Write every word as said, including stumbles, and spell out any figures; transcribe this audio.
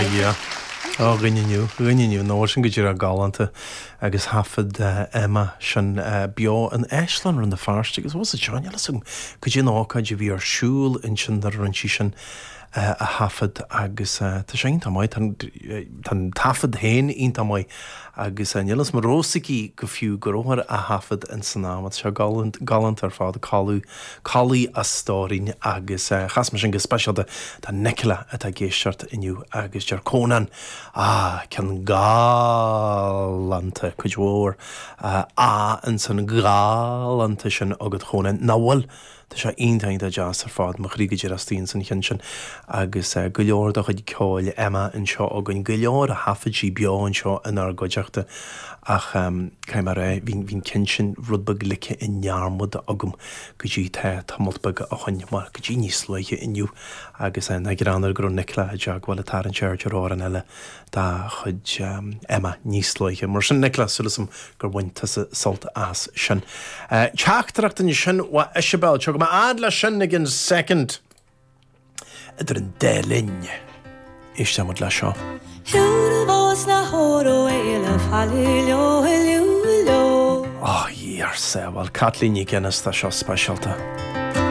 yeah. Oh, rinneú, rinneú, nó sin go dtíar a galanta agus hafad Emma sin beo an Eislan an na farste, agus was a Johnny lasum go dtí ácha de bhí ar siúl in sin ar an sí sin a hafad agus tá sé tá maiid tan tafad hain ínta mai agus anlas mar rósaí go fiú go róhar a hafad in san námad se galant galant ar fád callú callí a stórin agus chas mar sin go speisialta tá necla a tá géisiart inniu agus dear cónan á cean galanta chuidhór á an san galanta sin agad chónan náhfuil Tá sé aontainn de jazz ar fád mo chríige ar astíon san chin sin agus go leor do chuid ceáil Emma in seo a gin go leor a hafad sí beáin seo in ar goideachta ach cai mar ré hín cin sin rudbag lice in nearmud agam go dtí the tamiltbag a chuin mar go dtí níos leiche inniu agus na granar gur nicla a deag bhil tar an seirte rá an eile dá chud Emma níos leiche mar sin nicla sulasam gur bhainte salta as sin. Teachtarachtain sin wa Isabel go ma adla sin agin second idir an délinn iste mod le seo. Oh, yes, well, Kathleen, you can us the show specialta.